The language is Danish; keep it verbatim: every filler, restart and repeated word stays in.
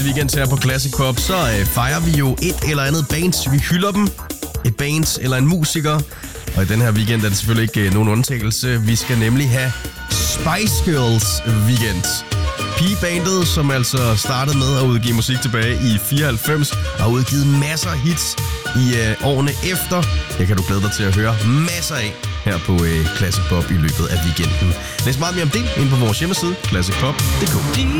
Weekend her på Classic Pop, så øh, fejrer vi jo et eller andet band. Vi hylder dem. Et band eller en musiker. Og i den her weekend er det selvfølgelig ikke øh, nogen undtagelse. Vi skal nemlig have Spice Girls Weekend. Pigebandet, som altså startede med at udgive musik tilbage i fireoghalvfems, og har udgivet masser af hits i øh, årene efter. Det kan du glæde dig til at høre masser af her på øh, Classic Pop i løbet af weekenden. Læs meget mere om det inde på vores hjemmeside, classic pop punktum d k.